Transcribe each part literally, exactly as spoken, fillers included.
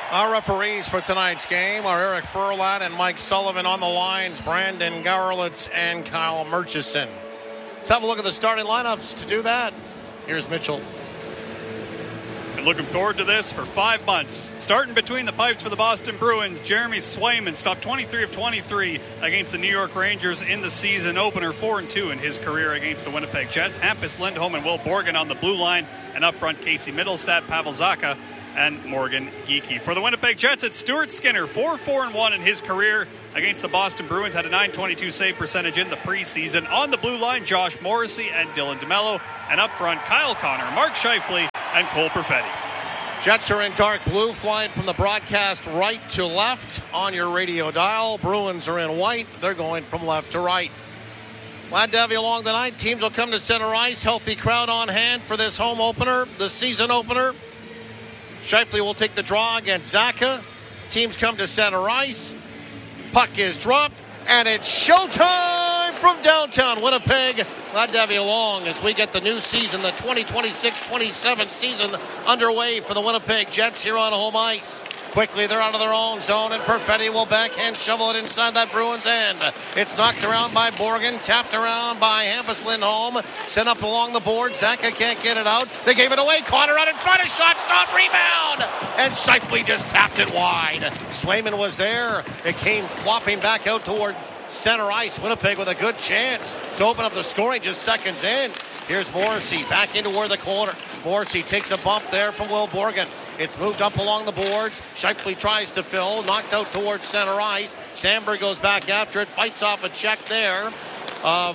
Our referees for tonight's game are Eric Furlan and Mike Sullivan. On the lines, Brandon Garlitz and Kyle Murchison. Let's have a look at the starting lineups. To do that, here's Mitchell. Been looking forward to this for five months. Starting between the pipes for the Boston Bruins, Jeremy Swayman stopped twenty-three of twenty-three against the New York Rangers in the season opener, four and two in his career against the Winnipeg Jets. Hampus Lindholm and Will Borgen on the blue line, and up front Casey Mittelstadt, Pavel Zacha, and Morgan Geekie. For the Winnipeg Jets, it's Stuart Skinner, four four and one in his career against the Boston Bruins, had a nine twenty-two save percentage in the preseason. On the blue line, Josh Morrissey and Dylan DeMello, and up front, Kyle Connor, Mark Scheifele, and Cole Perfetti. Jets are in dark blue, flying from the broadcast right to left on your radio dial. Bruins are in white. They're going from left to right. Glad to have you along tonight. Teams will come to center ice. Healthy crowd on hand for this home opener, the season opener. Scheifele will take the draw against Zacha. Teams come to center ice. Puck is dropped, and it's showtime from downtown Winnipeg. Glad to have you along as we get the new season, the twenty twenty-six twenty-seven season underway for the Winnipeg Jets here on home ice. Quickly, they're out of their own zone, and Perfetti will backhand shovel it inside that Bruins end. It's knocked around by Borgen, tapped around by Hampus Lindholm, sent up along the board. Zacha can't get it out. They gave it away. Connor out in front. A shot stop, rebound, and Scheifele just tapped it wide. Swayman was there. It came flopping back out toward center ice. Winnipeg with a good chance to open up the scoring just seconds in. Here's Morrissey back into where the corner. Morrissey takes a bump there from Will Borgen. It's moved up along the boards. Scheifele tries to fill, knocked out towards center ice. Sandberg goes back after it, fights off a check there of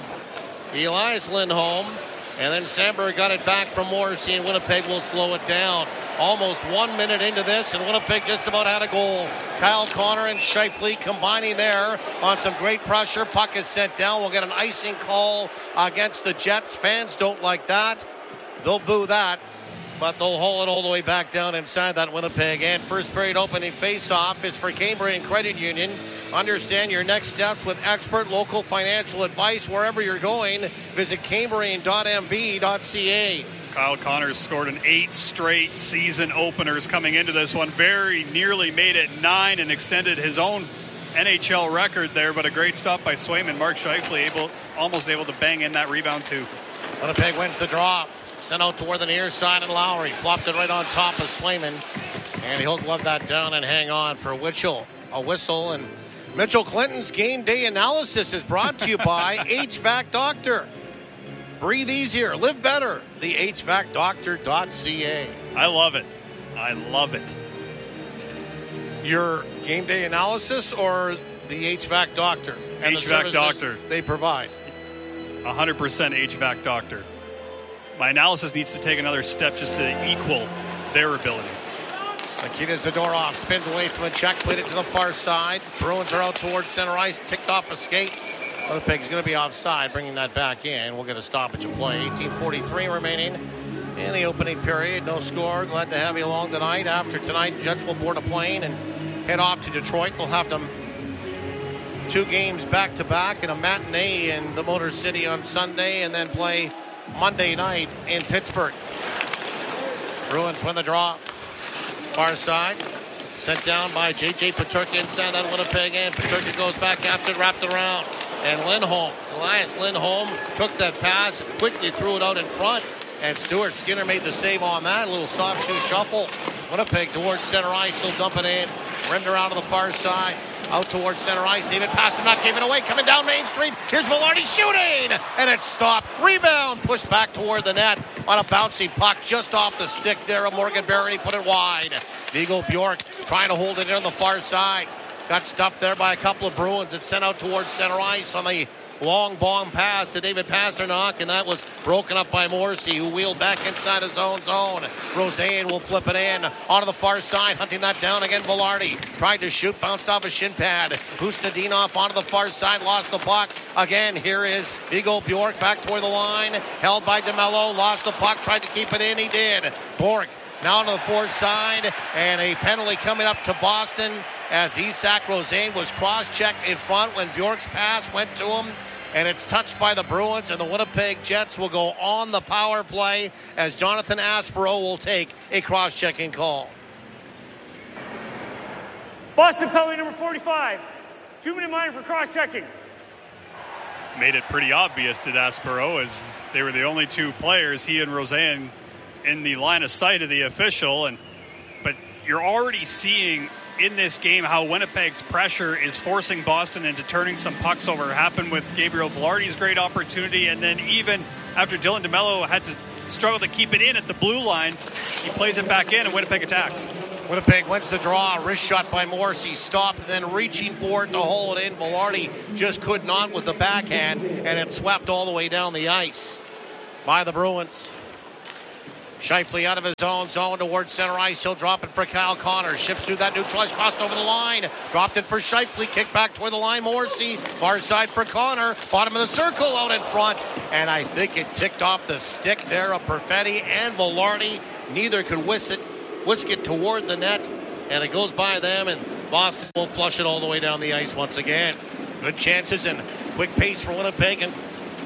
Elias Lindholm. And then Sandberg got it back from Morrissey, and Winnipeg will slow it down. Almost one minute into this, and Winnipeg just about had a goal. Kyle Connor and Scheifele combining there on some great pressure. Puck is sent down. We'll get an icing call against the Jets. Fans don't like that. They'll boo that, but they'll haul it all the way back down inside that Winnipeg end. First period opening face-off is for Cambrian Credit Union. Understand your next steps with expert local financial advice wherever you're going. Visit cambrian dot m b dot c a. Kyle Connor scored an eight straight season openers coming into this one. Very nearly made it nine and extended his own N H L record there, but a great stop by Swayman. Mark Scheifele able, almost able to bang in that rebound too. Winnipeg wins the draw. Sent out toward the near side, and Lowry flopped it right on top of Swayman. And he'll glove that down and hang on for Witchell. A whistle. And Mitchell Clinton's game day analysis is brought to you by H V A C Doctor. Breathe easier, live better. The H V A C doctor dot c a. I love it. I love it. Your game day analysis or the H V A C Doctor? And H V A C Doctor. They provide. one hundred percent H V A C Doctor. My analysis needs to take another step just to equal their abilities. Nikita Zadorov spins away from a check, played it to the far side. Bruins are out towards center ice, ticked off a skate. Winnipeg's going to be offside, bringing that back in. We'll get a stoppage of play. eighteen forty-three remaining in the opening period. No score. Glad to have you along tonight. After tonight, Jets will board a plane and head off to Detroit. They'll have them two games back-to-back and a matinee in the Motor City on Sunday, and then play Monday night in Pittsburgh. Bruins win the draw. Far side. Sent down by J J Peterka inside that Winnipeg end. Peterka goes back after it, wrapped around. And Lindholm, Elias Lindholm, took that pass and quickly threw it out in front. And Stuart Skinner made the save on that. A little soft shoe shuffle. Winnipeg towards center ice. He'll dump it in. Rimmed around to the far side. Out towards center ice. David Pastrnak gave it away. Coming down Main Street. Here's Velarde shooting. And it's stopped. Rebound. Pushed back toward the net on a bouncy puck just off the stick there of Morgan Barron. Put it wide. Viggo Bjork trying to hold it in on the far side. Got stuffed there by a couple of Bruins. It's sent out towards center ice on the long bomb pass to David Pastrnak, and that was broken up by Morrissey, who wheeled back inside his own zone. Roseanne will flip it in onto the far side, hunting that down again. Velarde tried to shoot, bounced off a shin pad. Pustadinov onto the far side, lost the puck. Again, here is Viggo Bjork back toward the line, held by DeMello, lost the puck, tried to keep it in, he did. Bork now to the fourth side, and a penalty coming up to Boston as Isak Rosen was cross-checked in front when Bjork's pass went to him. And it's touched by the Bruins, and the Winnipeg Jets will go on the power play as Jonathan Aspero will take a cross-checking call. Boston penalty number forty-five. Two-minute minor for cross-checking. Made it pretty obvious to Daspero as they were the only two players, he and Roseanne, in the line of sight of the official. And but you're already seeing in this game how Winnipeg's pressure is forcing Boston into turning some pucks over. It happened with Gabriel Velarde's great opportunity, and then even after Dylan DeMello had to struggle to keep it in at the blue line, he plays it back in and Winnipeg attacks. Winnipeg wins the draw. Wrist shot by Morrissey. Stopped, and then reaching for it to hold it in. Velarde just could not with the backhand, and it swept all the way down the ice by the Bruins. Scheifele out of his own zone towards center ice. He'll drop it for Kyle Connor. Shifts through that neutral ice, crossed over the line. Dropped it for Scheifele. Kick back toward the line. Morrissey. Far side for Connor. Bottom of the circle out in front. And I think it ticked off the stick there of Perfetti and Velarde. Neither could whisk it, whisk it toward the net. And it goes by them. And Boston will flush it all the way down the ice once again. Good chances and quick pace for Winnipeg. And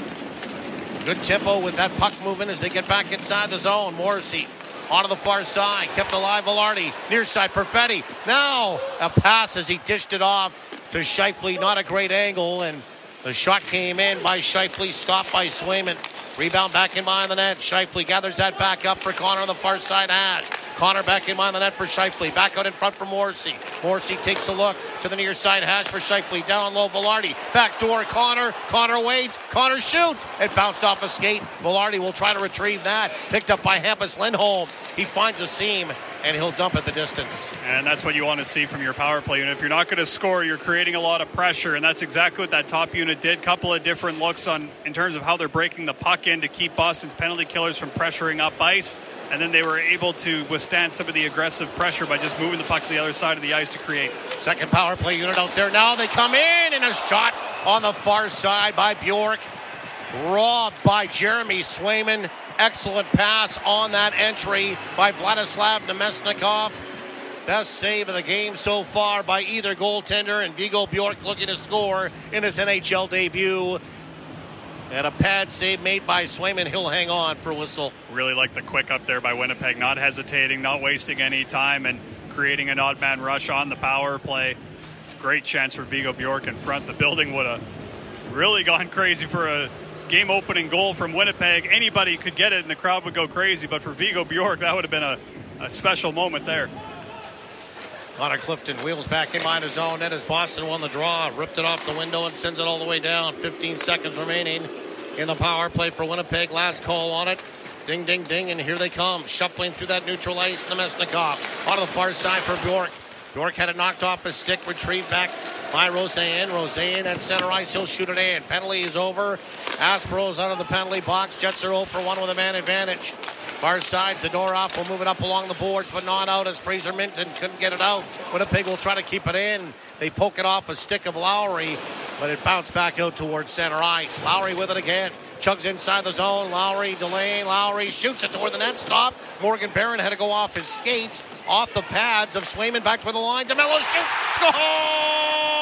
good tempo with that puck movement as they get back inside the zone. Morrissey onto the far side. Kept alive Velarde. Near side Perfetti. Now a pass as he dished it off to Scheifele. Not a great angle. And the shot came in by Scheifele. Stopped by Swayman. Rebound back in behind the net. Scheifele gathers that back up for Connor on the far side hash. Connor back in behind the net for Scheifele. Back out in front for Morrissey. Morrissey takes a look to the near side hash for Scheifele. Down low, Velarde. Back door, Connor. Connor waits. Connor shoots. It bounced off a skate. Velarde will try to retrieve that. Picked up by Hampus Lindholm. He finds a seam, and he'll dump at the distance. And that's what you want to see from your power play unit. If you're not going to score, you're creating a lot of pressure, and that's exactly what that top unit did. Couple of different looks on in terms of how they're breaking the puck in to keep Boston's penalty killers from pressuring up ice. And then they were able to withstand some of the aggressive pressure by just moving the puck to the other side of the ice to create. Second power play unit out there now. They come in, and a shot on the far side by Bjork. Robbed by Jeremy Swayman. Excellent pass on that entry by Vladislav Nemesnikov. Best save of the game so far by either goaltender, and Viggo Bjork looking to score in his N H L debut. And a pad save made by Swayman. He'll hang on for a whistle. Really like the quick up there by Winnipeg, not hesitating, not wasting any time, and creating an odd man rush on the power play. Great chance for Viggo Bjork in front. The building would have really gone crazy for a game opening goal from Winnipeg. Anybody could get it and the crowd would go crazy, but for Viggo Bjork, that would have been a, a special moment there. Connor Clifton wheels back in behind his own net as Boston won the draw. Ripped it off the window and sends it all the way down. fifteen seconds remaining in the power play for Winnipeg. Last call on it. Ding, ding, ding, and here they come. Shuffling through that neutral ice. Nemesnikov onto the far side for Bjork. Bjork had it knocked off his stick. Retrieved back by Roseanne. Roseanne at center ice. He'll shoot it in. Penalty is over. Aspero's out of the penalty box. Jets are zero for one with a man advantage. Far side, Zadorov will move it up along the boards, but not out as Fraser Minton couldn't get it out. Winnipeg will try to keep it in. They poke it off a stick of Lowry, but it bounced back out towards center ice. Lowry with it again. Chugs inside the zone. Lowry delaying. Lowry shoots it toward the net. Stop. Morgan Barron had to go off his skates, off the pads of Swayman back toward the line. DeMello shoots. Score!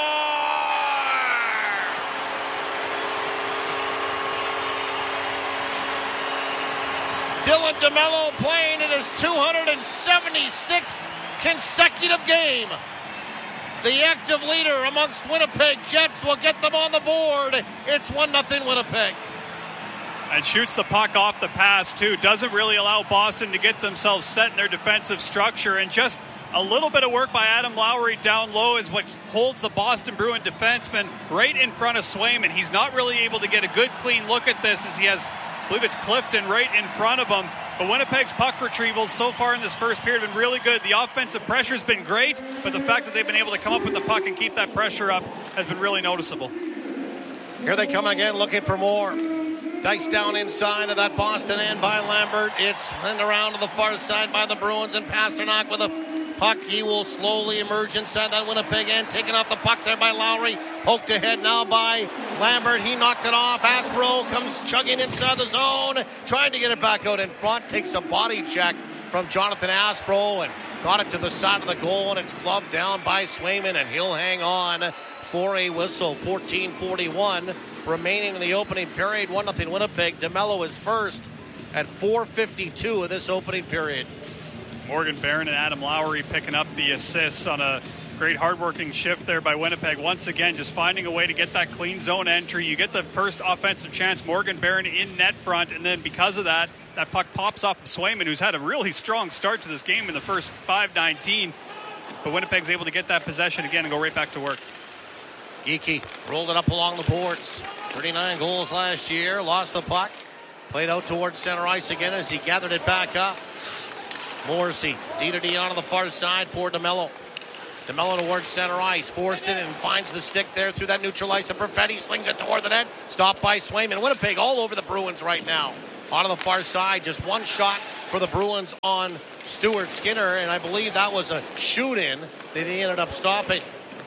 Dylan DeMello playing in his two hundred seventy-sixth consecutive game. The active leader amongst Winnipeg Jets will get them on the board. It's one nothing Winnipeg. And shoots the puck off the pass, too. Doesn't really allow Boston to get themselves set in their defensive structure. And just a little bit of work by Adam Lowry down low is what holds the Boston Bruin defenseman right in front of Swayman. He's not really able to get a good, clean look at this as he has, I believe it's Clifton right in front of him. But Winnipeg's puck retrievals so far in this first period have been really good. The offensive pressure's been great, but the fact that they've been able to come up with the puck and keep that pressure up has been really noticeable. Here they come again, looking for more. Dice down inside of that Boston end by Lambert. It's sent around to the far side by the Bruins, and Pasternak with a puck. He will slowly emerge inside that Winnipeg end. Taking off the puck there by Lowry. Poked ahead now by Lambert. He knocked it off. Aspero comes chugging inside the zone, trying to get it back out in front. Takes a body check from Jonathan Aspero and got it to the side of the goal, and it's gloved down by Swayman, and he'll hang on for a whistle. fourteen forty-one remaining in the opening period. one nothing Winnipeg. DeMello is first at four fifty-two of this opening period. Morgan Barron and Adam Lowry picking up the assists on a Great hardworking shift there by Winnipeg. Once again, just finding a way to get that clean zone entry. You get the first offensive chance, Morgan Barron in net front, and then because of that, that puck pops off of Swayman, who's had a really strong start to this game in the first five nineteen. But Winnipeg's able to get that possession again and go right back to work. Geekie rolled it up along the boards. thirty-nine goals last year. Lost the puck. Played out towards center ice again as he gathered it back up. Morrissey, D to D on the far side for DeMello. DeMello towards center ice. Forced it and finds the stick there through that neutral ice. And Perfetti slings it toward the net. Stopped by Swayman. Winnipeg all over the Bruins right now. On the far side, just one shot for the Bruins on Stuart Skinner. And I believe that was a shoot-in that he ended up stopping.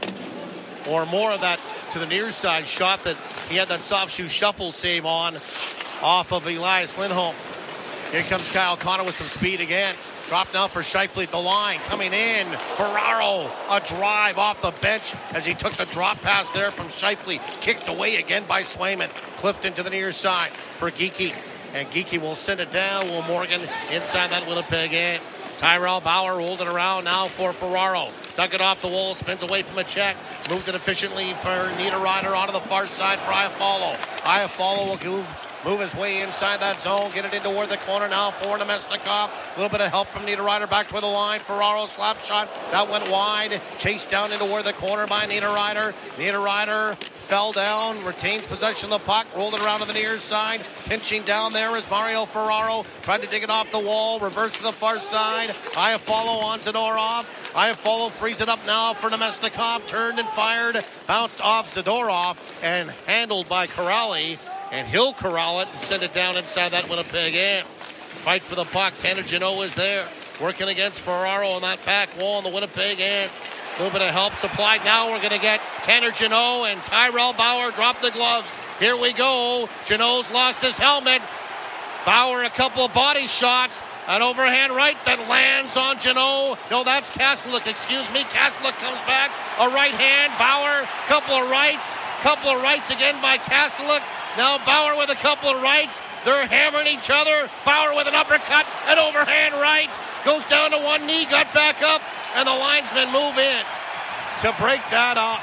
Or more of that to the near side shot that he had that soft shoe shuffle save on off of Elias Lindholm. Here comes Kyle Connor with some speed again. Drop now for Scheifele at the line. Coming in, Ferraro, a drive off the bench as he took the drop pass there from Scheifele. Kicked away again by Swayman. Clifton to the near side for Geekie. And Geekie will send it down. Will Morgan inside that Winnipeg end. Tyrell Bauer rolled it around now for Ferraro. Dug it off the wall, spins away from a check. Moved it efficiently for Niederreiter onto the far side for Iafallo. Iafallo will move. Move his way inside that zone. Get it in toward the corner now for Nemesnikov. A little bit of help from Niederreiter back toward the line. Ferraro slap shot. That went wide. Chased down into toward the corner by Niederreiter. Niederreiter fell down. Retains possession of the puck. Rolled it around to the near side. Pinching down there is Mario Ferraro. Tried to dig it off the wall. Reverse to the far side. Iafallo on Zadorov. Iafallo frees it up now for Nemesnikov. Turned and fired. Bounced off Zadorov. And handled by Corrali. And he'll corral it and send it down inside that Winnipeg end. Fight for the puck. Tanner Jeannot is there. Working against Ferraro on that back wall on the Winnipeg end. A little bit of help supplied. Now we're going to get Tanner Jeannot and Tyrell Bauer drop the gloves. Here we go. Jeannot's lost his helmet. Bauer a couple of body shots. An overhand right that lands on Jeannot. No, that's Kastelik. Excuse me. Kastelik comes back. A right hand. Bauer. Couple of rights. Couple of rights again by Kastelik. Now Bauer with a couple of rights. They're hammering each other. Bauer with an uppercut, an overhand right. Goes down to one knee, got back up, and the linesmen move in to break that up.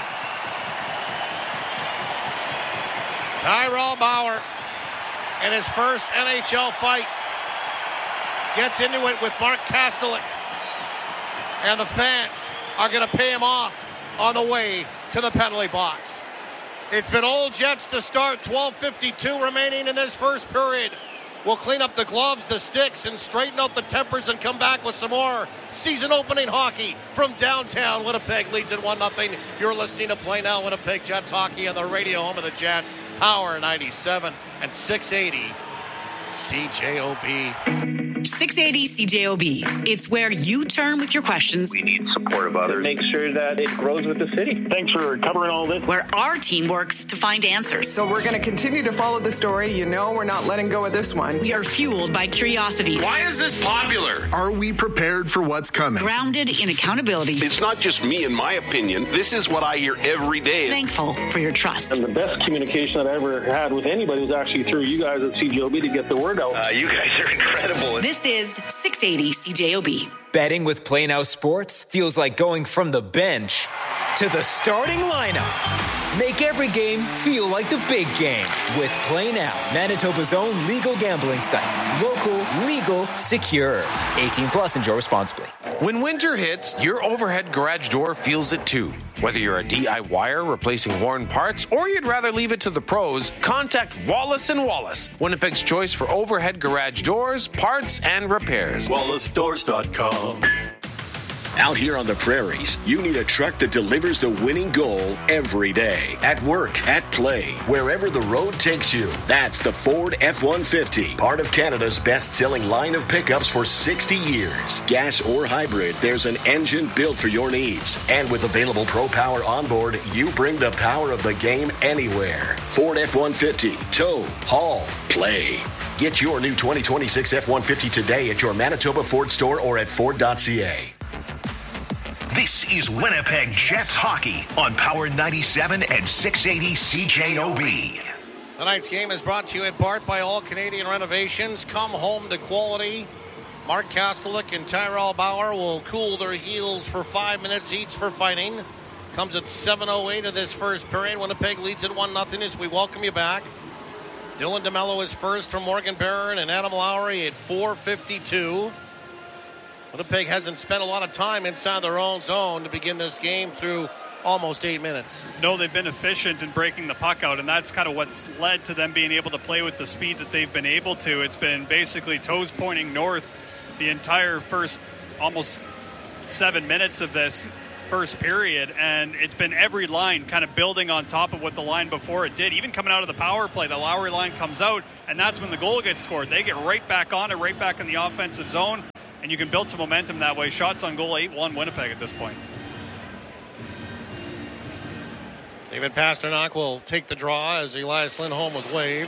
Tyrell Bauer in his first N H L fight gets into it with Mark Kastelik. And the fans are going to pay him off on the way to the penalty box. It's been Old Jets to start. twelve fifty-two remaining in this first period. We'll clean up the gloves, the sticks, and straighten out the tempers and come back with some more season-opening hockey from downtown. Winnipeg leads at one nothing. You're listening to Play Now Winnipeg Jets hockey on the radio home of the Jets. Power ninety-seven and six eighty C J O B. six eighty C J O B. It's where you turn with your questions. We need support of others. Make sure that it grows with the city. Thanks for covering all this. Where our team works to find answers. So we're going to continue to follow the story. You know we're not letting go of this one. We are fueled by curiosity. Why is this popular? Are we prepared for what's coming? Grounded in accountability. It's not just me and my opinion. This is what I hear every day. Thankful for your trust. And the best communication that I ever had with anybody was actually through you guys at C J O B to get the word out. Uh, you guys are incredible. This is six eighty C J O B. Betting with Play Now Sports feels like going from the bench to the starting lineup. Make every game feel like the big game with Play Now, Manitoba's own legal gambling site. Local, legal, secure. eighteen plus, enjoy responsibly. When winter hits, your overhead garage door feels it too. Whether you're a D I Y er replacing worn parts or you'd rather leave it to the pros, contact Wallace and Wallace, Winnipeg's choice for overhead garage doors, parts, and repairs. Wallace Doors dot com. Out here on the prairies, you need a truck that delivers the winning goal every day. At work, at play, wherever the road takes you. That's the Ford F one fifty, part of Canada's best-selling line of pickups for sixty years. Gas or hybrid, there's an engine built for your needs. And with available Pro Power onboard, you bring the power of the game anywhere. Ford F one fifty, tow, haul, play. Get your new twenty twenty-six F one fifty today at your Manitoba Ford store or at Ford dot C A. This is Winnipeg Jets hockey on Power ninety-seven and six eighty C J O B. Tonight's game is brought to you in part by All Canadian Renovations. Come home to quality. Mark Kastelik and Tyrell Bauer will cool their heels for five minutes each for fighting. Comes at seven oh eight of this first period. Winnipeg leads at one nothing as we welcome you back. Dylan DeMello is first from Morgan Barron and Adam Lowry at four fifty-two. Winnipeg hasn't spent a lot of time inside their own zone to begin this game through almost eight minutes. No, they've been efficient in breaking the puck out, and that's kind of what's led to them being able to play with the speed that they've been able to. It's been basically toes pointing north the entire first almost seven minutes of this first period, and it's been every line kind of building on top of what the line before it did. Even coming out of the power play, the Lowry line comes out, and that's when the goal gets scored. They get right back on it, right back in the offensive zone, and you can build some momentum that way. Shots on goal, eight one Winnipeg at this point. David Pastrnak will take the draw as Elias Lindholm was waived.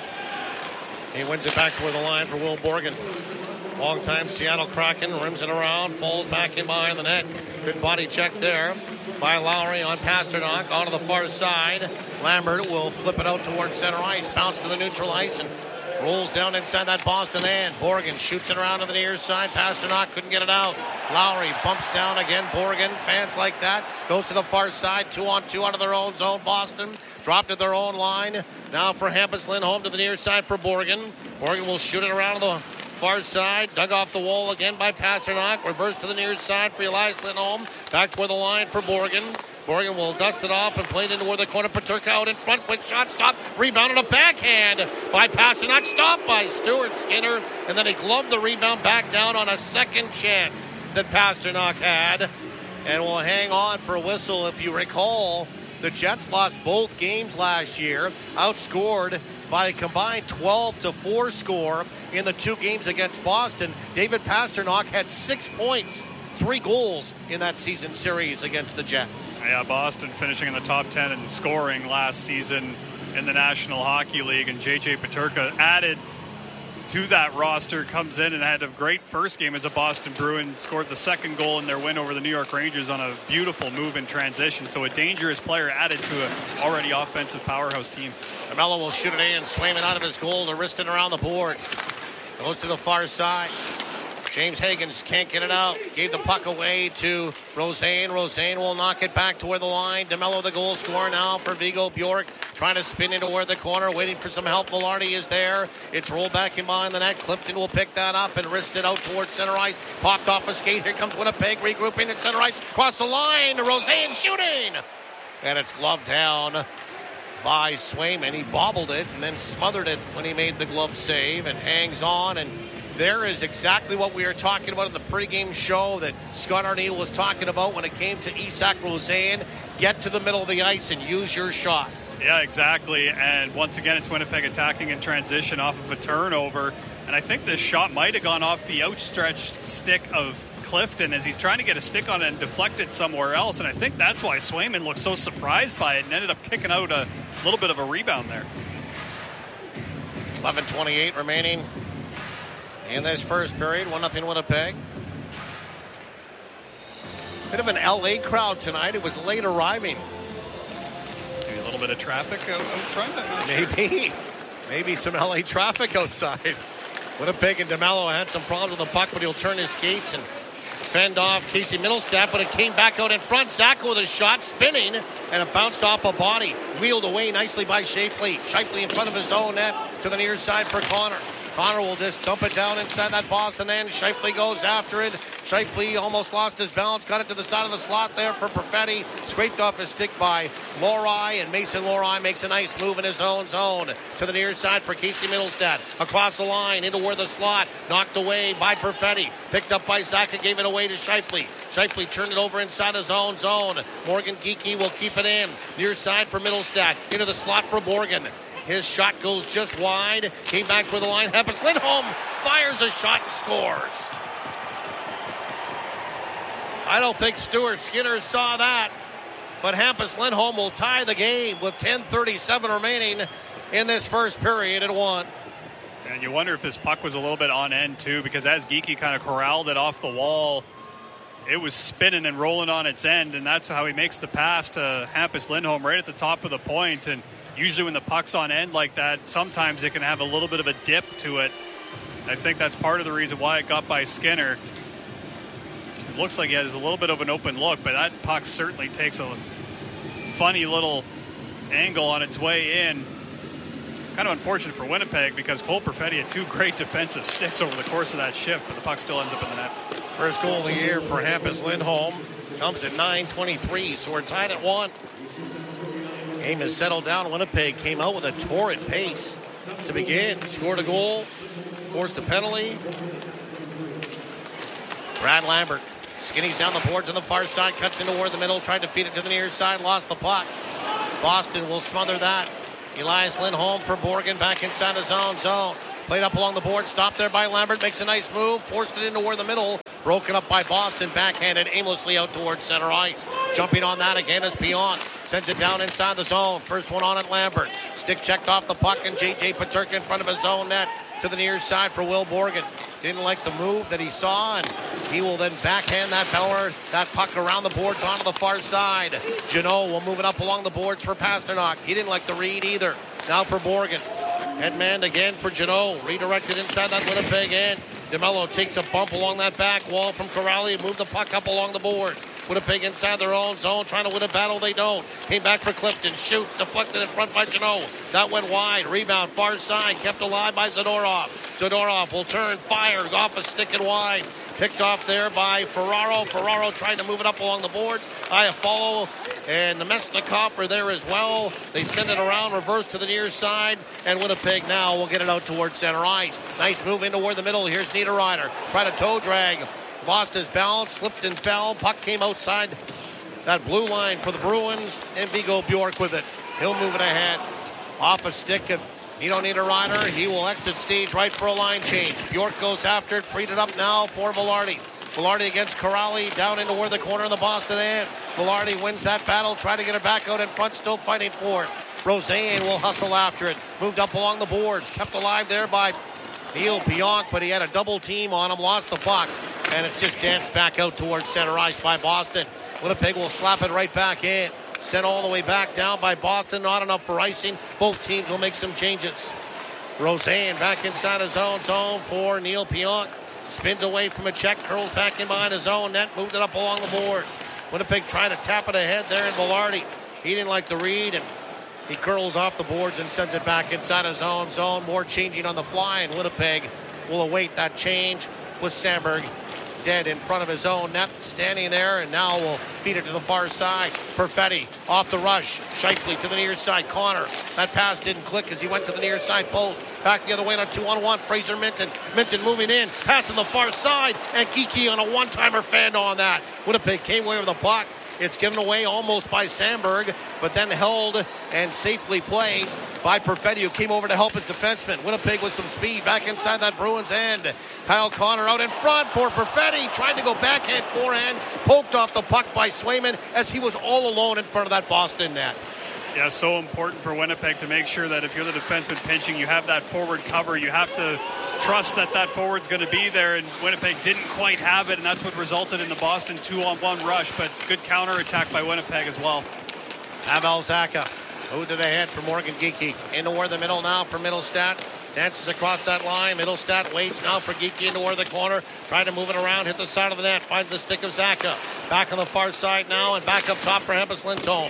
He wins it back toward the line for Will Borgen. Long-time Seattle Kraken, rims it around, falls back in behind the net. Good body check there by Lowry on Pastrnak onto the far side. Lambert will flip it out towards center ice, bounce to the neutral ice, and rolls down inside that Boston end. Borgen shoots it around to the near side. Pastrnak couldn't get it out. Lowry bumps down again. Borgen, fans like that, goes to the far side. Two on two out of their own zone. Boston dropped at their own line. Now for Hampus Lindholm to the near side for Borgen. Borgen will shoot it around to the far side, dug off the wall again by Pastrnak. Reverse to the near side for Elias Lindholm. Back toward the line for Borgen. Borgen will dust it off and play it into where the corner. Peterka out in front. Quick shot, stop. Rebounded a backhand by Pastrnak. Stopped by Stuart Skinner. And then he gloved the rebound back down on a second chance that Pastrnak had. And will hang on for a whistle. If you recall, the Jets lost both games last year. Outscored by a combined twelve to four score in the two games against Boston. David Pastrnak had six points, three goals in that season series against the Jets. Yeah, Boston finishing in the top ten in scoring last season in the National Hockey League, and J J Peterka added to that roster, comes in and had a great first game as a Boston Bruin, scored the second goal in their win over the New York Rangers on a beautiful move in transition. So a dangerous player added to an already offensive powerhouse team. DeMello will shoot it in, Swayman out of his goal to wrist it around the board. Goes to the far side. James Higgins can't get it out. Gave the puck away to Rosén. Rosén will knock it back toward the line. DeMello the goal scorer now for Viggo Bjork. Trying to spin into where the corner, waiting for some help. Velarde is there. It's rolled back in behind the net. Clifton will pick that up and wrist it out towards center ice. Popped off a skate. Here comes Winnipeg regrouping at center ice. Cross the line. Rosén shooting. And it's gloved down by Swayman. He bobbled it and then smothered it when he made the glove save and hangs on. And there is exactly what we were talking about in the pregame show that Scott Arniel was talking about when it came to Isaac Rosén. Get to the middle of the ice and use your shot. Yeah, exactly. And once again, it's Winnipeg attacking in transition off of a turnover. And I think this shot might have gone off the outstretched stick of Clifton as he's trying to get a stick on it and deflect it somewhere else. And I think that's why Swayman looked so surprised by it and ended up kicking out a little bit of a rebound there. eleven twenty-eight remaining in this first period. one nothing Winnipeg. Bit of an L A crowd tonight. It was late arriving. Maybe a little bit of traffic out, out front. I'm not Maybe. Sure. Maybe some L A traffic outside. Winnipeg and DeMello had some problems with the puck, but he'll turn his skates and fend off Casey Middlestat, but it came back out in front. Zacco with a shot, spinning, and it bounced off a body. Wheeled away nicely by Shifley. Shifley in front of his own net to the near side for Connor. Connor will just dump it down inside that Boston end. Shifley goes after it. Shifley almost lost his balance. Got it to the side of the slot there for Perfetti. Scraped off his stick by Lohrei. And Mason Lohrei makes a nice move in his own zone. To the near side for Casey Middlestat. Across the line into where the slot. Knocked away by Perfetti. Picked up by Zaka. Gave it away to Shifley. Shifley turned it over inside his own zone. Morgan Geekie will keep it in. Near side for Middlestat. Into the slot for Borgen. His shot goes just wide. Came back for the line. Happens. Lindholm fires a shot and scores. I don't think Stuart Skinner saw that. But Hampus Lindholm will tie the game with ten thirty-seven remaining in this first period at one. And you wonder if this puck was a little bit on end too, because as Geekie kind of corralled it off the wall, it was spinning and rolling on its end, and that's how he makes the pass to Hampus Lindholm right at the top of the point. And usually when the puck's on end like that, sometimes it can have a little bit of a dip to it. I think that's part of the reason why it got by Skinner. It looks like he has a little bit of an open look, but that puck certainly takes a funny little angle on its way in. Kind of unfortunate for Winnipeg because Cole Perfetti had two great defensive sticks over the course of that shift, but the puck still ends up in the net. First goal of the year for Hampus Lindholm comes at nine twenty-three, so we're tied at one. Game has settled down. Winnipeg came out with a torrid pace to begin. Scored a goal, forced a penalty. Brad Lambert skinnies down the boards on the far side, cuts into toward the middle, tried to feed it to the near side, lost the puck. Boston will smother that. Elias Lindholm for Borgen back inside the zone. Zone. Played up along the board, stopped there by Lambert, makes a nice move, forced it into toward the middle, broken up by Boston, backhanded aimlessly out towards center ice. Jumping on that again is Pion. Sends it down inside the zone. First one on at Lambert. Stick checked off the puck, and J J Peterka in front of his own net to the near side for Will Borgen. Didn't like the move that he saw, and he will then backhand that power, that puck around the boards onto the far side. Janot will move it up along the boards for Pasternak. He didn't like the read either. Now for Borgen. Headman again for Janot. Redirected inside that Winnipeg end. DeMello takes a bump along that back wall from Corrali. Moved the puck up along the boards. Winnipeg inside their own zone, trying to win a battle. They don't. Came back for Clifton. Shoot. Deflected in front by Janot. That went wide. Rebound far side. Kept alive by Zadorov. Zadorov will turn. Fire off a stick and wide. Picked off there by Ferraro. Ferraro trying to move it up along the boards. Iafallo and Namestnikov are there as well. They send it around, reverse to the near side, and Winnipeg now will get it out towards center ice. Nice move into toward the middle. Here's Niederreiter. Try to toe drag. Lost his balance, slipped and fell. Puck came outside that blue line for the Bruins, and Viggo Bjork with it. He'll move it ahead. Off a stick of Nino Niederreiter. He will exit stage right for a line change. Bjork goes after it, freed it up now for Velarde. Velarde against Corrali, down into where the corner of the Boston end. Velarde wins that battle, trying to get it back out in front, still fighting for it. Roseanne will hustle after it. Moved up along the boards, kept alive there by Neil Pionk, but he had a double team on him, lost the puck, and it's just danced back out towards center ice by Boston. Winnipeg will slap it right back in. Sent all the way back down by Boston, not enough for icing. Both teams will make some changes. Roseanne back inside his own zone for Neil Pionk. Spins away from a check, curls back in behind his own net, moved it up along the boards. Winnipeg trying to tap it ahead there in Velarde. He didn't like the read, and he curls off the boards and sends it back inside his own zone. More changing on the fly, and Winnipeg will await that change with Sandberg dead in front of his own net, standing there, and now will feed it to the far side. Perfetti off the rush. Shifley to the near side. Connor. That pass didn't click as he went to the near side post. Back the other way on a two-on-one. Fraser Minton. Minton moving in. Passing the far side. And Geekie on a one-timer fan on that. Winnipeg came away with the puck. It's given away almost by Sandberg, but then held and safely played by Perfetti, who came over to help his defenseman. Winnipeg with some speed back inside that Bruins end. Kyle Connor out in front for Perfetti, trying to go backhand, forehand, poked off the puck by Swayman as he was all alone in front of that Boston net. Yeah, so important for Winnipeg to make sure that if you're the defenseman pinching, you have that forward cover. You have to trust that that forward's going to be there, and Winnipeg didn't quite have it, and that's what resulted in the Boston two-on-one rush, but good counterattack by Winnipeg as well. Pavel Zacha moved it ahead for Morgan Geekie. In toward the middle now for Middlestat. Dances across that line. Middlestat waits now for Geekie in toward the corner. Trying to move it around, hit the side of the net. Finds the stick of Zacha. Back on the far side now, and back up top for Hampus Lindholm.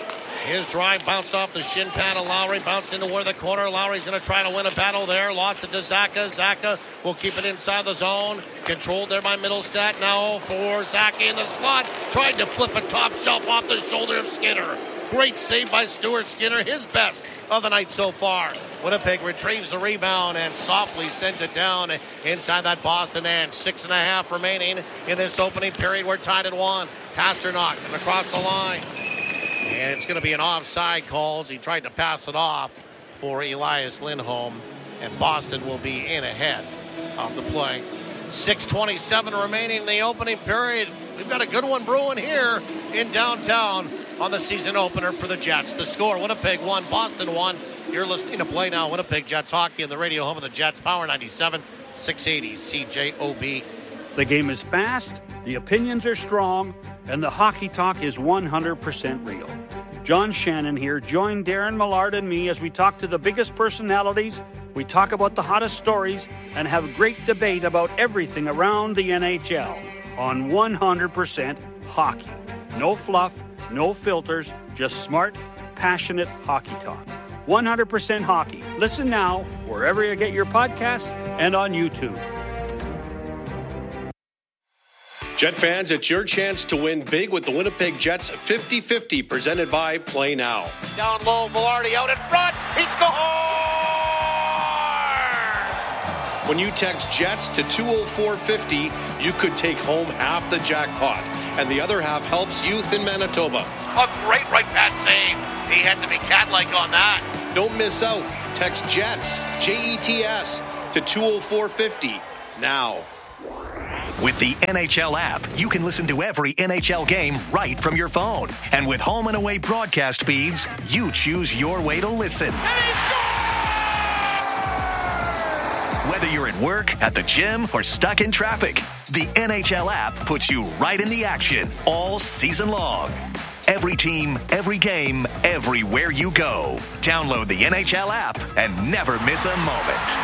His drive bounced off the shin pad of Lowry, bounced into where the corner. Lowry's going to try to win a battle there. Lost it to Zacha. Zacha will keep it inside the zone. Controlled there by Middlestat. Now for Zacha in the slot. Tried to flip a top shelf off the shoulder of Skinner. Great save by Stuart Skinner. His best of the night so far. Winnipeg retrieves the rebound and softly sends it down inside that Boston end. Six and a half remaining in this opening period. We're tied at one. Pasternak and across the line. And it's going to be an offside call as he tried to pass it off for Elias Lindholm. And Boston will be in ahead of the play. six twenty-seven remaining in the opening period. We've got a good one brewing here in downtown on the season opener for the Jets. The score, Winnipeg one, Boston one. You're listening to Play Now Winnipeg Jets Hockey on the radio home of the Jets, Power ninety-seven, six eighty C J O B. The game is fast, the opinions are strong, and the hockey talk is one hundred percent real. John Shannon here. Join Darren Millard and me as we talk to the biggest personalities We talk about the hottest stories and have great debate about everything around the N H L on one hundred percent Hockey. No fluff, no filters, just smart, passionate hockey talk. one hundred percent Hockey. Listen now wherever you get your podcasts and on YouTube. Jet fans, it's your chance to win big with the Winnipeg Jets fifty fifty presented by Play Now. Down low, Velarde out in front. He scores! When you text Jets to two oh four fifty, you could take home half the jackpot, and the other half helps youth in Manitoba. A great right pass save. He had to be cat-like on that. Don't miss out. Text Jets, J E T S, to two oh four fifty now. With the N H L app, you can listen to every N H L game right from your phone. And with home and away broadcast feeds, you choose your way to listen. And he scores! Whether you're at work, at the gym, or stuck in traffic, the N H L app puts you right in the action all season long. Every team, every game, everywhere you go. Download the N H L app and never miss a moment.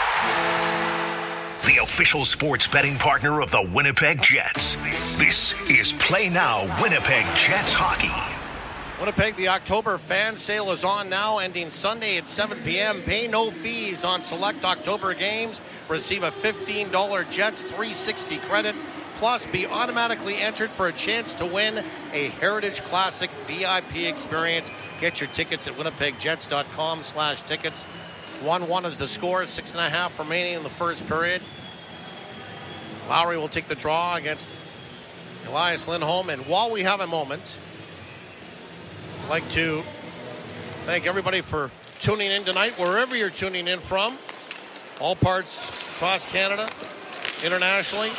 The official sports betting partner of the Winnipeg Jets. This is Play Now Winnipeg Jets Hockey. Winnipeg, the October fan sale is on now, ending Sunday at seven p.m. Pay no fees on select October games. Receive a fifteen dollars Jets three sixty credit. Plus, be automatically entered for a chance to win a Heritage Classic V I P experience. Get your tickets at winnipegjets.com slash tickets. one one is the score, six and a half remaining in the first period. Lowry will take the draw against Elias Lindholm. And while we have a moment, I'd like to thank everybody for tuning in tonight, wherever you're tuning in from. All parts across Canada, internationally.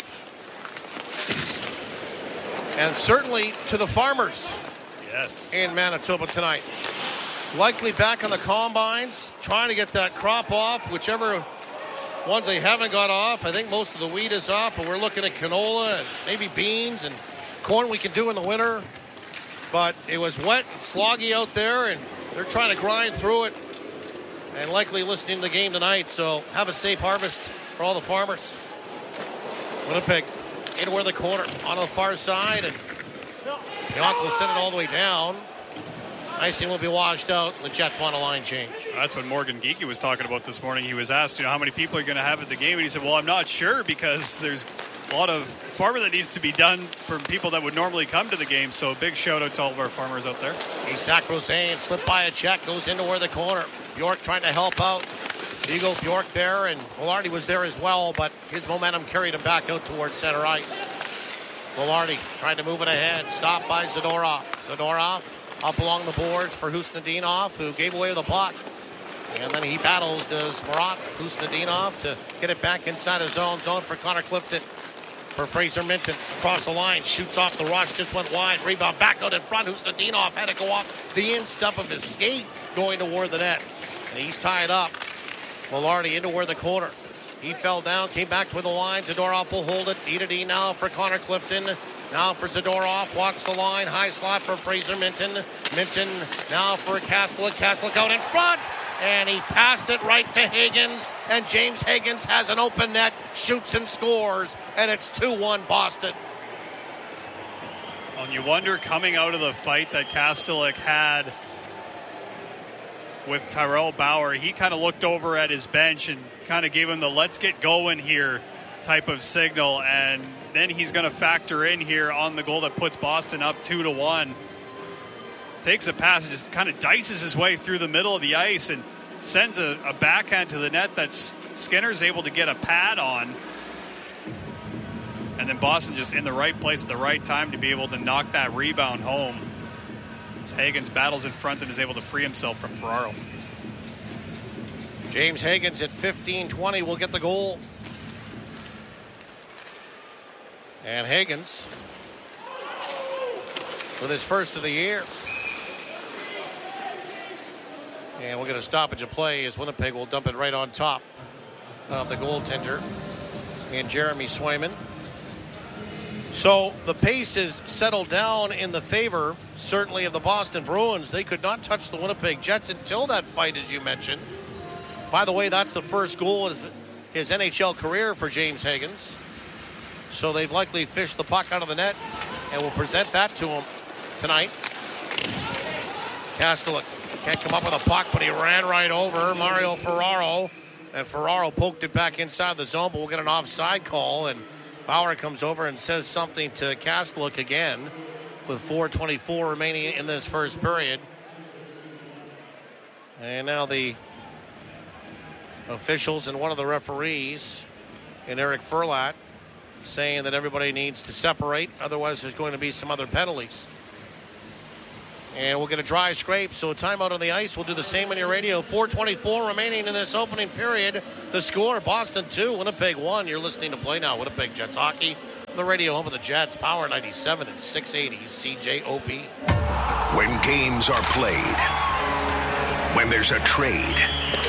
And certainly to the farmers yes. in Manitoba tonight. Likely back on the combines, trying to get that crop off, whichever ones they haven't got off. I think most of the wheat is off, but we're looking at canola and maybe beans and corn we can do in the winter. But it was wet and sloggy out there, and they're trying to grind through it and likely listening to the game tonight. So have a safe harvest for all the farmers. Winnipeg in where the corner on the far side, and Pionk will send it all the way down. Icing will be washed out. The Jets want a line change. That's what Morgan Geekie was talking about this morning. He was asked, you know, how many people are going to have at the game, and he said, well, I'm not sure because there's a lot of farming that needs to be done for people that would normally come to the game. So a big shout out to all of our farmers out there. Isak Rosén slipped by a check, goes into where the corner. Bjork trying to help out. Eagle Bjork there, and Velarde was there as well, but his momentum carried him back out towards center ice. Velarde trying to move it ahead, stopped by Zadorov. Zadorov up along the boards for Husnudinov, who gave away the puck. And then he battles, does Marat Husnudinov, to get it back inside his zone. Zone for Connor Clifton. For Fraser Minton, across the line, shoots off the rush, just went wide. Rebound back out in front. Husnudinov had to go off the instep of his skate going toward the net. And he's tied up. Velarde into where the corner. He fell down, came back to the line. Zadorov will hold it. D to D now for Connor Clifton. Now for Zadorov, walks the line. High slot for Fraser Minton. Minton now for Castlick. Castlick out in front. And he passed it right to Higgins. And James Higgins has an open net, shoots and scores. And it's two one Boston. Well, and you wonder, coming out of the fight that Castlick had with Tyrell Bauer, he kind of looked over at his bench and kind of gave him the let's get going here type of signal, and then he's going to factor in here on the goal that puts Boston up two to one. Takes a pass and just kind of dices his way through the middle of the ice and sends a, a backhand to the net that Skinner's able to get a pad on. And then Boston just in the right place at the right time to be able to knock that rebound home. As Higgins battles in front and is able to free himself from Ferraro. James Higgins at fifteen twenty will get the goal. And Higgins with his first of the year. And we'll get a stoppage of play as Winnipeg will dump it right on top of the goaltender and Jeremy Swayman. So the pace is settled down in the favor, certainly, of the Boston Bruins. They could not touch the Winnipeg Jets until that fight, as you mentioned. By the way, that's the first goal of his N H L career for James Higgins. So they've likely fished the puck out of the net and will present that to him tonight. Kastelik can't come up with a puck, but he ran right over Mario Ferraro. And Ferraro poked it back inside the zone, but we'll get an offside call. And Bauer comes over and says something to Kastelik again with four twenty-four remaining in this first period. And now the officials and one of the referees, and Eric Furlat, saying that everybody needs to separate. Otherwise, there's going to be some other penalties. And we'll get a dry scrape, so a timeout on the ice. We'll do the same on your radio. four twenty-four remaining in this opening period. The score, Boston two, Winnipeg one. You're listening to Play Now, Winnipeg Jets Hockey. The radio home of the Jets, Power ninety-seven and six eighty C J O B. When games are played, when there's a trade,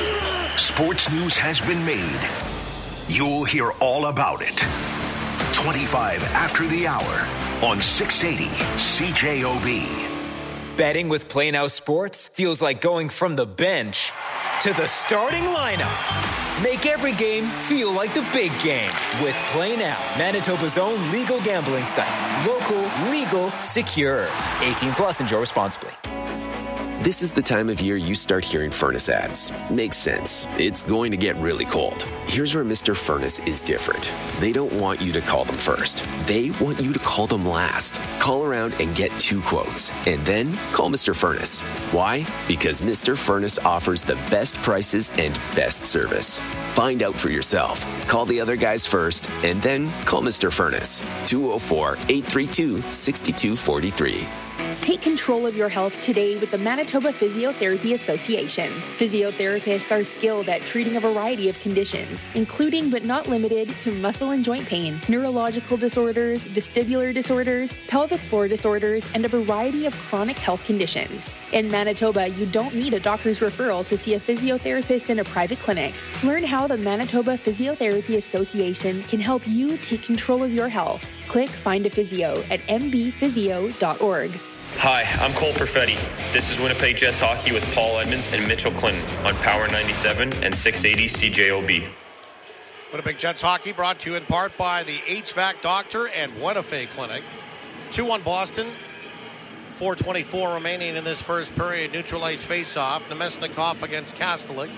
sports news has been made. You'll hear all about it. twenty-five after the hour on six eighty C J O B. Betting with Play Now Sports feels like going from the bench to the starting lineup. Make every game feel like the big game with Play Now, Manitoba's own legal gambling site. Local, legal, secure. eighteen plus, enjoy responsibly. This is the time of year you start hearing furnace ads. Makes sense. It's going to get really cold. Here's where Mister Furnace is different. They don't want you to call them first. They want you to call them last. Call around and get two quotes, and then call Mister Furnace. Why? Because Mister Furnace offers the best prices and best service. Find out for yourself. Call the other guys first, and then call Mister Furnace. two oh four, eight three two, six two four three. Take control of your health today with the Manitoba Physiotherapy Association. Physiotherapists are skilled at treating a variety of conditions, including but not limited to muscle and joint pain, neurological disorders, vestibular disorders, pelvic floor disorders, and a variety of chronic health conditions. In Manitoba, you don't need a doctor's referral to see a physiotherapist in a private clinic. Learn how the Manitoba Physiotherapy Association can help you take control of your health. Click Find a Physio at m b physio dot org. Hi, I'm Cole Perfetti. This is Winnipeg Jets Hockey with Paul Edmonds and Mitchell Clinton on Power ninety-seven and six eighty C J O B. Winnipeg Jets Hockey brought to you in part by the H V A C Doctor and Winnipeg Clinic. two one Boston. four twenty-four remaining in this first period. Neutralized face-off. Nemesnikov against Kastelik.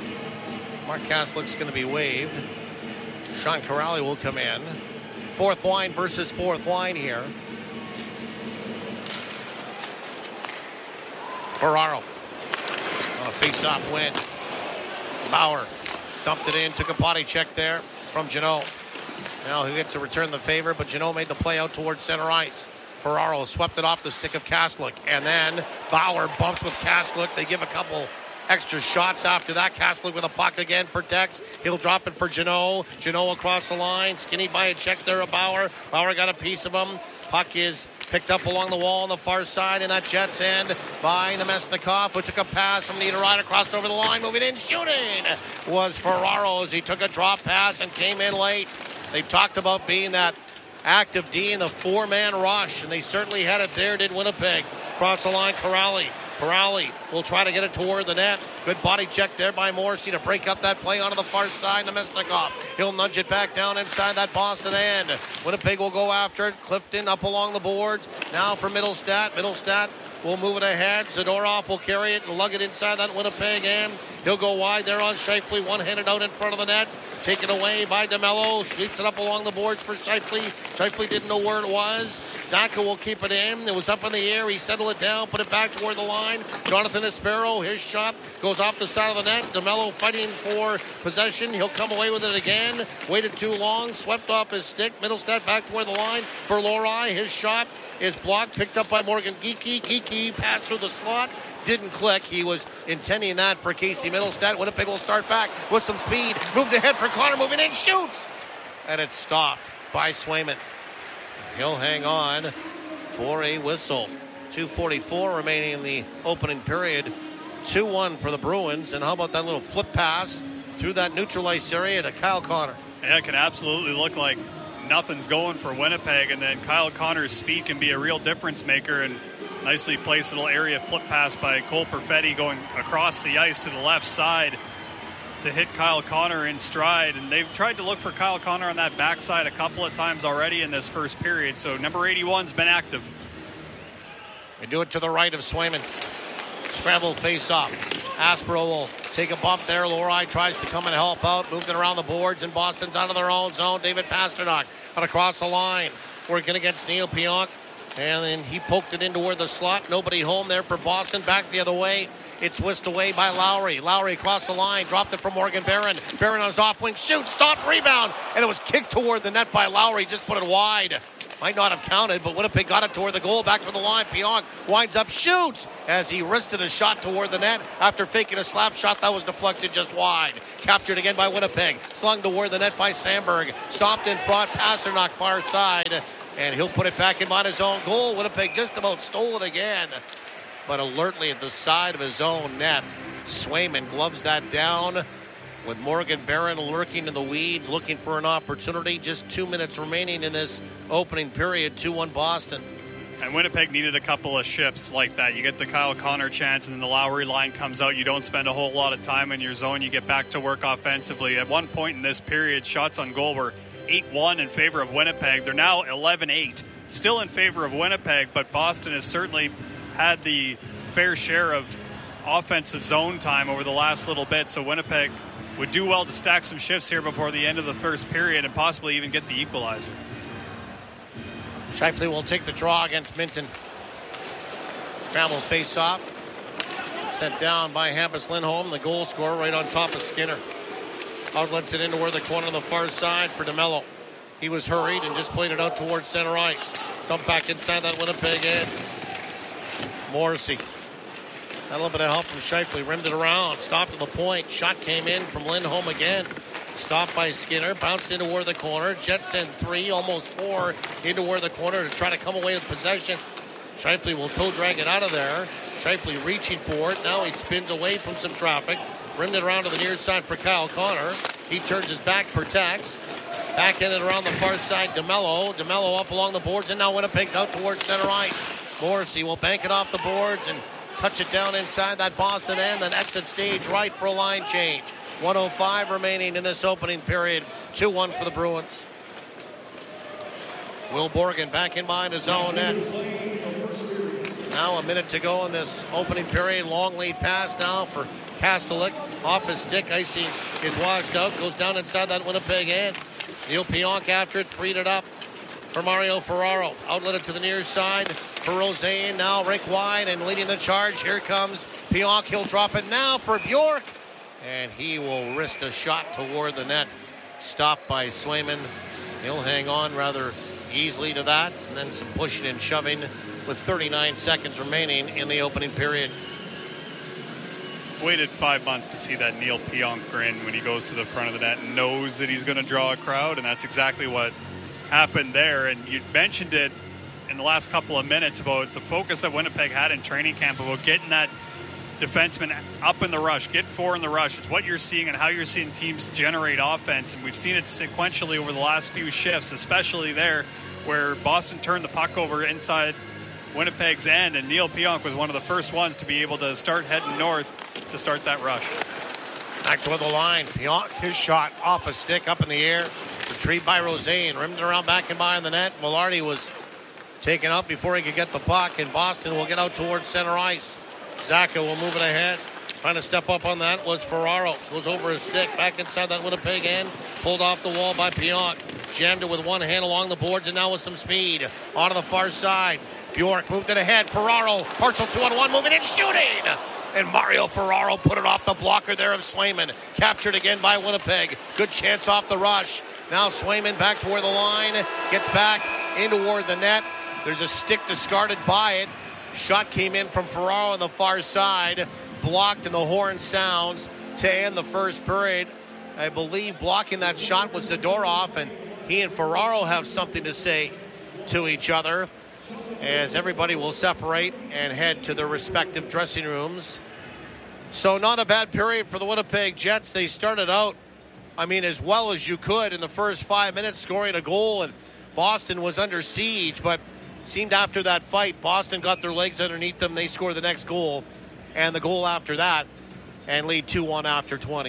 Mark Kastelik's going to be waived. Sean Corrali will come in. Fourth line versus fourth line here. Ferraro on a face-off win. Bauer dumped it in, took a body check there from Jeannot. Now he gets to return the favor, but Jeannot made the play out towards center ice. Ferraro swept it off the stick of Kastelik, and then Bauer bumps with Kastelik. They give a couple extra shots after that. Kastelik with a puck again, protects. He'll drop it for Jeannot. Jeannot across the line, skinny by a check there of Bauer. Bauer got a piece of him. Puck is picked up along the wall on the far side in that Jets end by Nemesnikov, who took a pass from Niederreiter, crossed over the line, moving in, shooting was Ferraro as he took a drop pass and came in late. They talked about being that active D in the four-man rush, and they certainly had it there, did Winnipeg. Cross the line, Corrali. Corrali will try to get it toward the net. Good body check there by Morrissey to break up that play onto the far side. Nemesnikov, he'll nudge it back down inside that Boston end. Winnipeg will go after it. Clifton up along the boards. Now for Middlestat. Middlestat will move it ahead. Zadorov will carry it and lug it inside that Winnipeg end. He'll go wide there on Scheifele. One-handed out in front of the net. Taken away by DeMello. Sweeps it up along the boards for Scheifele. Scheifele didn't know where it was. Zaka will keep it in. It was up in the air. He settled it down, put it back toward the line. Jonathan Espero, his shot goes off the side of the net. DeMello fighting for possession. He'll come away with it again. Waited too long. Swept off his stick. Middlestat back toward the line for Lohrei. His shot is blocked. Picked up by Morgan Geekie. Geekie passed through the slot. Didn't click. He was intending that for Casey Middlestat. Winnipeg will start back with some speed. Moved ahead for Connor, moving in, shoots! And it's stopped by Swayman. He'll hang on for a whistle. two forty-four remaining in the opening period. two one for the Bruins. And how about that little flip pass through that neutralized area to Kyle Connor? Yeah, it can absolutely look like nothing's going for Winnipeg, and then Kyle Connor's speed can be a real difference maker. And nicely placed little area flip pass by Cole Perfetti going across the ice to the left side. to hit Kyle Connor in stride, and they've tried to look for Kyle Connor on that backside a couple of times already in this first period, so number eighty-one's been active. They do it to the right of Swayman. Scramble face-off. Aspero will take a bump there. Lorei tries to come and help out. Moved it around the boards, and Boston's out of their own zone. David Pasternak out across the line. Working against Neil Pionk. And then he poked it into where the slot. Nobody home there for Boston. Back the other way. It's whisked away by Lowry. Lowry across the line. Dropped it from Morgan Barron. Barron on his off wing. Shoot. Stop. Rebound. And it was kicked toward the net by Lowry. Just put it wide. Might not have counted, but Winnipeg got it toward the goal. Back to the line. Pionk winds up. Shoots. As he wristed a shot toward the net. After faking a slap shot that was deflected just wide. Captured again by Winnipeg. Slung toward the net by Sandberg. Stopped in front. Pasternak far side. And he'll put it back in behind his own goal. Winnipeg just about stole it again. But alertly at the side of his own net. Swayman gloves that down with Morgan Barron lurking in the weeds, looking for an opportunity. Just two minutes remaining in this opening period. two one Boston. And Winnipeg needed a couple of shifts like that. You get the Kyle Connor chance, and then the Lowry line comes out. You don't spend a whole lot of time in your zone. You get back to work offensively. At one point in this period, shots on goal were eight one in favor of Winnipeg. They're now eleven eight. Still in favor of Winnipeg, but Boston has certainly had the fair share of offensive zone time over the last little bit. So Winnipeg would do well to stack some shifts here before the end of the first period and possibly even get the equalizer. Scheifele will take the draw against Minton. Scramble face-off. Sent down by Hampus Lindholm, the goal scorer, right on top of Skinner. Outlets it into where the corner on the far side for DeMello. He was hurried and just played it out towards center ice. Dump back inside that Winnipeg end. Morrissey. Got a little bit of help from Scheifele. Rimmed it around. Stopped at the point. Shot came in from Lindholm again. Stopped by Skinner. Bounced into where the corner. Jets send three, almost four, into where the corner to try to come away with possession. Scheifele will toe drag it out of there. Scheifele reaching for it. Now he spins away from some traffic. Rimmed it around to the near side for Kyle Connor. He turns his back, protects. Back in it around the far side, DeMello. DeMello up along the boards, and now Winnipeg's out towards center ice. Morrissey will bank it off the boards and touch it down inside that Boston end, then exit stage right for a line change. one oh five remaining in this opening period. two one for the Bruins. Will Borgen back in behind his own net. Now a minute to go in this opening period. Long lead pass now for Kastelik. Off his stick. Icing is washed out. Goes down inside that Winnipeg end. Neil Pionk after it. Freed it up for Mario Ferraro. Outlet it to the near side for Rosén. Now Rick wide and leading the charge. Here comes Pionk. He'll drop it now for Bjork. And he will wrist a shot toward the net. Stopped by Swayman. He'll hang on rather easily to that. And then some pushing and shoving with thirty-nine seconds remaining in the opening period. Waited five months to see that Neil Pionk grin when he goes to the front of the net and knows that he's going to draw a crowd. And that's exactly what happened there. And you mentioned it in the last couple of minutes about the focus that Winnipeg had in training camp about getting that defenseman up in the rush, get four in the rush. It's what you're seeing and how you're seeing teams generate offense, and we've seen it sequentially over the last few shifts, especially there where Boston turned the puck over inside Winnipeg's end, and Neil Pionk was one of the first ones to be able to start heading north to start that rush. Back toward the line. Pionk, his shot off a stick up in the air. Retrieved by Rosén. Rimmed it around back and behind the net. Velarde was taken out before he could get the puck, and Boston will get out towards center ice. Zaka will move it ahead. Trying to step up on that was Ferraro. Goes over his stick. Back inside that Winnipeg end. Pulled off the wall by Pionk. Jammed it with one hand along the boards, and now with some speed. Onto the far side. Bjork moved it ahead. Ferraro, partial two on one, moving in, shooting! And Mario Ferraro put it off the blocker there of Swayman. Captured again by Winnipeg. Good chance off the rush. Now Swayman back toward the line. Gets back in toward the net. There's a stick discarded by it. Shot came in from Ferraro on the far side. Blocked, and the horn sounds to end the first period. I believe blocking that shot was Zadorov, and he and Ferraro have something to say to each other as everybody will separate and head to their respective dressing rooms. So not a bad period for the Winnipeg Jets. They started out, I mean, as well as you could in the first five minutes, scoring a goal, and Boston was under siege, but seemed after that fight, Boston got their legs underneath them. They scored the next goal and the goal after that and lead two one after twenty.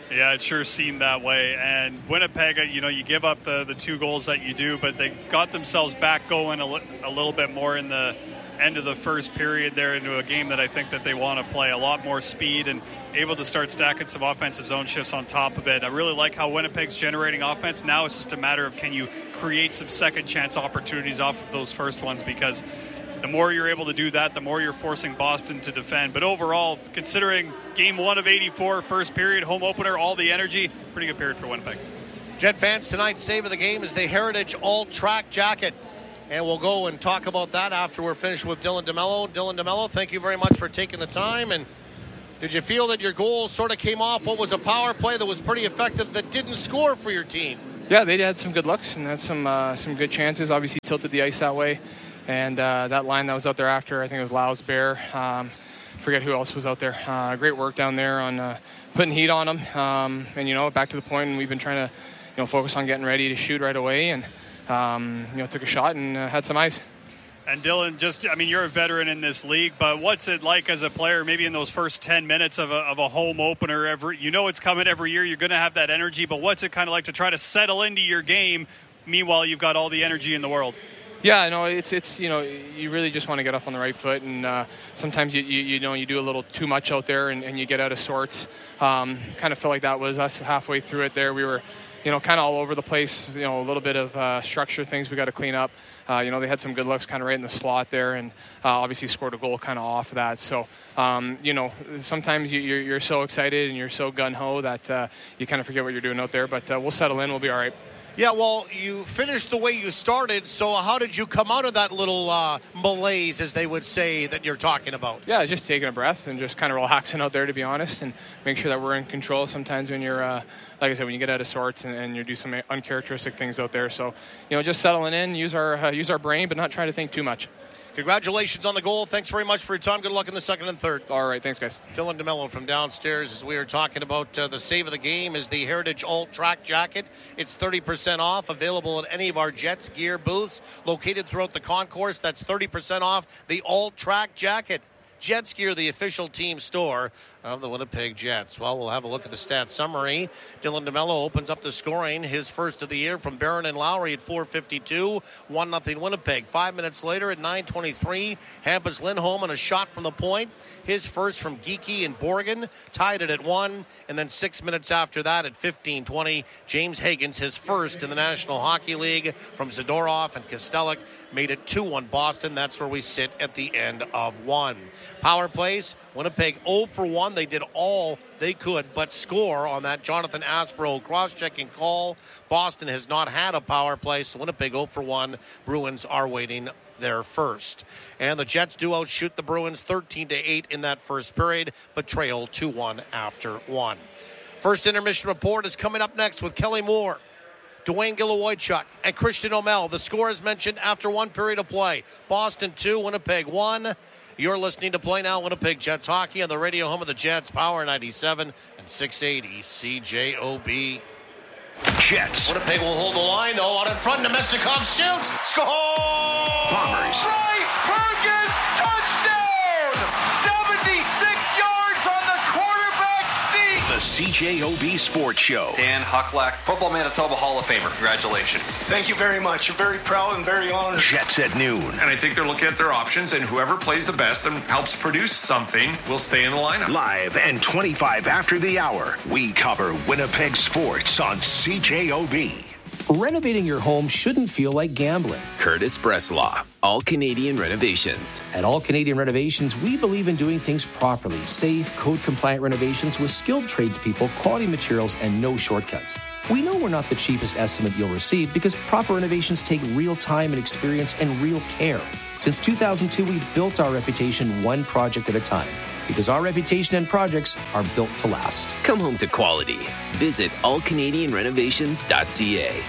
Yeah, it sure seemed that way. And Winnipeg, you know, you give up the, the two goals that you do, but they got themselves back going a, li- a little bit more in the end of the first period there into a game that I think that they want to play. A lot more speed and able to start stacking some offensive zone shifts on top of it. I really like how Winnipeg's generating offense. Now it's just a matter of can you create some second chance opportunities off of those first ones, because the more you're able to do that, the more you're forcing Boston to defend. But overall, considering game one of eighty-four, first period, home opener, all the energy, pretty good period for Winnipeg. Jet fans, tonight's save of the game is the Heritage All-Track Jacket. And we'll go and talk about that after we're finished with Dylan DeMello. Dylan DeMello, thank you very much for taking the time. And did you feel that your goal sort of came off what was a power play that was pretty effective that didn't score for your team? Yeah, they had some good looks and had some uh, some good chances. Obviously tilted the ice that way. And uh, that line that was out there after, I think it was Lau's Bear. Um, forget who else was out there. Uh, great work down there on uh, putting heat on them. Um, and, you know, back to the point, we've been trying to, you know, focus on getting ready to shoot right away. And, um, you know, took a shot and uh, had some ice. And Dylan, just, I mean, you're a veteran in this league, but what's it like as a player, maybe in those first ten minutes of a, of a home opener? Every, you know it's coming every year. You're going to have that energy, but what's it kind of like to try to settle into your game? Meanwhile, you've got all the energy in the world. Yeah, no, it's it's you know, you really just want to get off on the right foot, and uh, sometimes you, you you know you do a little too much out there, and, and you get out of sorts. Um, kind of felt like that was us halfway through it. There, we were, you know, kind of all over the place. You know, a little bit of uh, structure things we got to clean up. Uh, you know, they had some good looks, kind of right in the slot there, and uh, obviously scored a goal kind of off of that. So, um, you know, sometimes you, you're you're so excited and you're so gun ho that uh, you kind of forget what you're doing out there. But uh, we'll settle in. We'll be all right. Yeah, well, you finished the way you started, so how did you come out of that little uh, malaise, as they would say, that you're talking about? Yeah, just taking a breath and just kind of relaxing out there, to be honest, and make sure that we're in control. Sometimes when you're, uh, like I said, when you get out of sorts and, and you do some uncharacteristic things out there. So, you know, just settling in, use our uh, use our brain, but not try to think too much. Congratulations on the goal. Thanks very much for your time. Good luck in the second and third. All right. Thanks, guys. Dylan DeMello from downstairs, as we are talking about uh, the save of the game, is the Heritage All-Track Jacket. It's thirty percent off, available at any of our Jets gear booths located throughout the concourse. That's thirty percent off the All-Track Jacket. Jets Gear, the official team store of the Winnipeg Jets. Well, we'll have a look at the stat summary. Dylan DeMello opens up the scoring, his first of the year from Barron and Lowry at four fifty-two. one nothing Winnipeg. Five minutes later at nine twenty-three, Hampus Lindholm on a shot from the point. His first from Geekie and Borgen, tied it at one. And then six minutes after that at fifteen twenty, James Higgins, his first in the National Hockey League from Zadorov and Kostelic, made it two one Boston. That's where we sit at the end of one. Power plays, Winnipeg oh for one. They did all they could but score on that Jonathan Aspro cross-checking call. Boston has not had a power play, so Winnipeg oh for one. Bruins are waiting their first. And the Jets do outshoot the Bruins thirteen to eight in that first period, but trail two one after one. First intermission report is coming up next with Kelly Moore, Dwayne Gillowoychuk, and Christian O'Mell. The score is mentioned after one period of play. Boston two, Winnipeg one. You're listening to Play Now Winnipeg Jets Hockey on the radio home of the Jets, Power ninety-seven and six eighty C J O B. Jets. Winnipeg will hold the line, though. Out in front, Nemestikov shoots. Score! Bombers. Bryce Perkins, touchdown! seventy-six yards on the quarterback sneak. The C J O B Sports Show. Dan Hucklack, Football Manitoba Hall of Famer. Congratulations. Thank you very much. I'm very proud and very honored. Jets at noon. And I think they're looking at their options, and whoever plays the best and helps produce something will stay in the lineup. Live and twenty-five after the hour, we cover Winnipeg sports on C J O B. Renovating your home shouldn't feel like gambling. Curtis Breslaw, All Canadian Renovations. At All Canadian Renovations, we believe in doing things properly. Safe, code-compliant renovations with skilled tradespeople, quality materials, and no shortcuts. We know we're not the cheapest estimate you'll receive because proper renovations take real time and experience and real care. Since two thousand two, we've built our reputation one project at a time. Because our reputation and projects are built to last. Come home to quality. Visit all canadian renovations dot c a.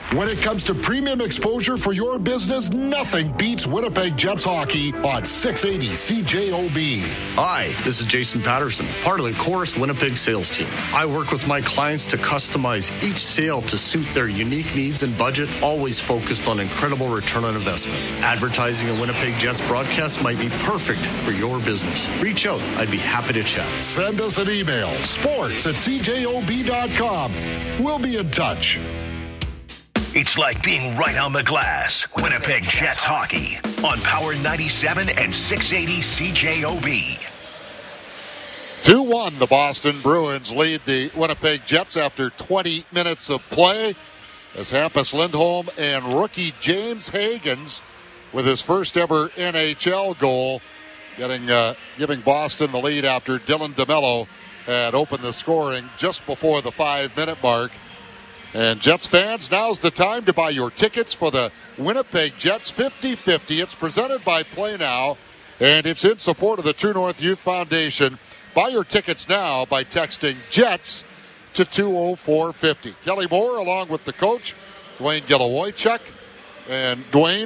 When it comes to premium exposure for your business, nothing beats Winnipeg Jets hockey on six eighty C J O B. Hi, this is Jason Patterson, part of the Chorus Winnipeg sales team. I work with my clients to customize each sale to suit their unique needs and budget, always focused on incredible return on investment. Advertising a Winnipeg Jets broadcast might be perfect for your business. Reach out. I'd be happy to chat. Send us an email, sports at c j o b dot com. We'll be in touch. It's like being right on the glass. Winnipeg Jets hockey on Power ninety-seven and six eighty C J O B. two one, the Boston Bruins lead the Winnipeg Jets after twenty minutes of play as Hampus Lindholm and rookie James Hagens with his first ever N H L goal getting uh, giving Boston the lead after Dylan DeMello had opened the scoring just before the five-minute mark. And Jets fans, now's the time to buy your tickets for the Winnipeg Jets fifty-fifty. It's presented by Play Now, and it's in support of the True North Youth Foundation. Buy your tickets now by texting JETS to two oh four five oh. Kelly Moore, along with the coach, Dwayne Gilowojchuk. And Dwayne,